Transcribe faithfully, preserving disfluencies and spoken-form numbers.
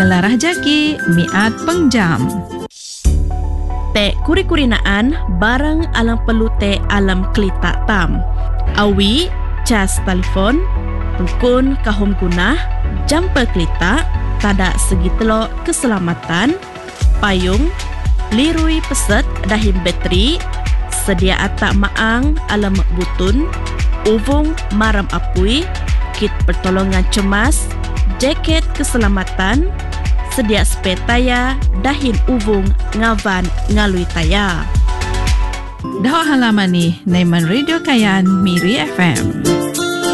ngelarah jaki miat pengjam. Te kuri-kurinaan barang alang perlu te alam kelita tam. Awi cas telefon pukun kahum gunah jumper kelita tada segi telok keselamatan payung lirui peset dahim bateri sedia atak maang alam butun uvung maram apui kit pertolongan cemas jaket keselamatan sedia spare taya dahin uvung ngavan ngalui taya. Dah halaman ni Naiman Radio Kayan Miri F M.